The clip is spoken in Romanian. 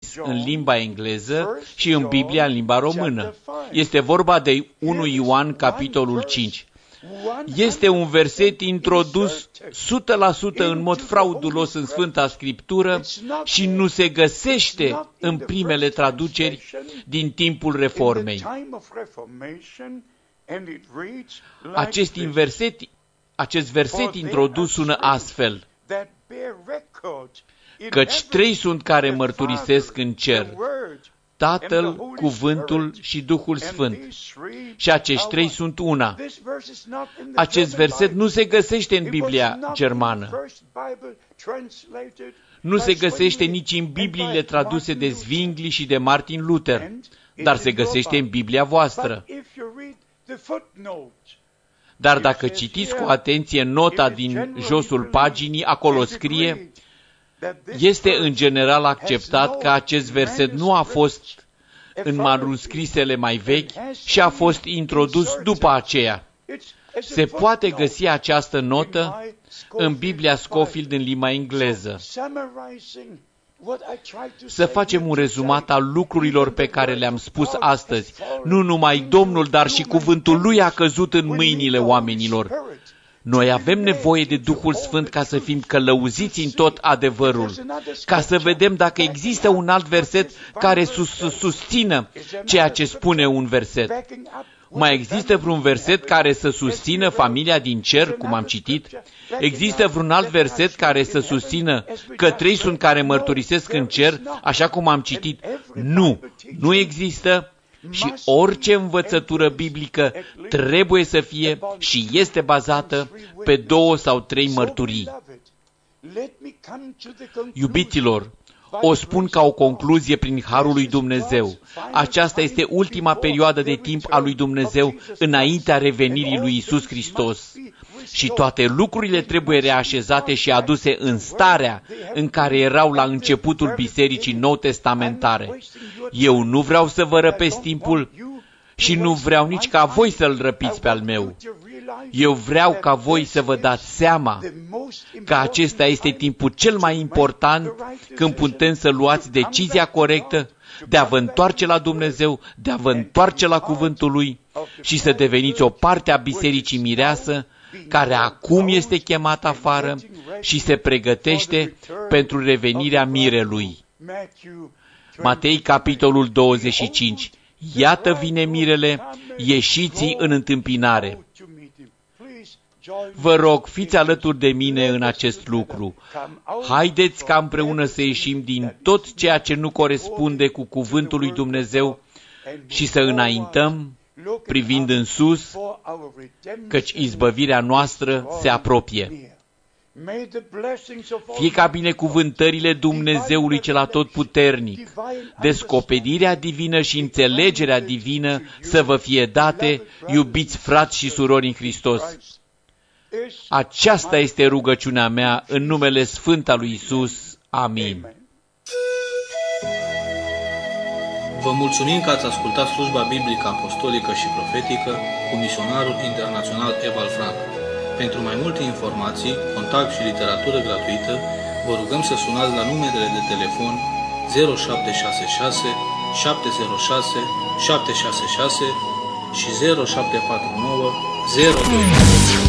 scris în limba engleză și în Biblia în limba română. Este vorba de 1 Ioan, capitolul 5. Este un verset introdus 100% în mod fraudulos în Sfânta Scriptură și nu se găsește în primele traduceri din timpul Reformei. Acest verset introdus sună astfel: căci trei sunt care mărturisesc în cer, Tatăl, Cuvântul și Duhul Sfânt. Și acești trei sunt una. Acest verset nu se găsește în Biblia germană. Nu se găsește nici în Bibliile traduse de Zwingli și de Martin Luther, dar se găsește în Biblia voastră. Dar dacă citiți cu atenție nota din josul paginii, acolo scrie: este în general acceptat că acest verset nu a fost în manuscrisele mai vechi și a fost introdus după aceea. Se poate găsi această notă în Biblia Scofield în limba engleză. Să facem un rezumat al lucrurilor pe care le-am spus astăzi. Nu numai Domnul, dar și cuvântul Lui a căzut în mâinile oamenilor. Noi avem nevoie de Duhul Sfânt ca să fim călăuziți în tot adevărul, ca să vedem dacă există un alt verset care să susțină ceea ce spune un verset. Mai există vreun verset care să susțină familia din cer, cum am citit? Există vreun alt verset care să susțină că trei sunt care mărturisesc în cer, așa cum am citit? Nu există. Și orice învățătură biblică trebuie să fie și este bazată pe 2 sau 3 mărturii. Iubiților, o spun ca o concluzie prin harul lui Dumnezeu. Aceasta este ultima perioadă de timp a lui Dumnezeu înaintea revenirii lui Iisus Hristos. Și toate lucrurile trebuie reașezate și aduse în starea în care erau la începutul Bisericii Nou-Testamentare. Eu nu vreau să vă răpesc timpul și nu vreau nici ca voi să-l răpiți pe al meu. Eu vreau ca voi să vă dați seama că acesta este timpul cel mai important când putem să luați decizia corectă de a vă întoarce la Dumnezeu, de a vă întoarce la cuvântul Lui și să deveniți o parte a Bisericii Mireasă, care acum este chemat afară și se pregătește pentru revenirea mirelui. Matei, capitolul 25. Iată vine mirele, ieșiți în întâmpinare. Vă rog, fiți alături de mine în acest lucru. Haideți ca împreună să ieșim din tot ceea ce nu corespunde cu cuvântul lui Dumnezeu și să înaintăm privind în sus, căci izbăvirea noastră se apropie. Fie ca binecuvântările Dumnezeului cel atotputernic, descoperirea divină și înțelegerea divină să vă fie date, iubiți frați și surori în Hristos. Aceasta este rugăciunea mea în numele Sfânt al lui Iisus. Amin. Vă mulțumim că ați ascultat slujba biblică apostolică și profetică cu misionarul internațional Ewald Frank. Pentru mai multe informații, contact și literatură gratuită, vă rugăm să sunați la numerele de telefon 0766 706 766 și 0749 02.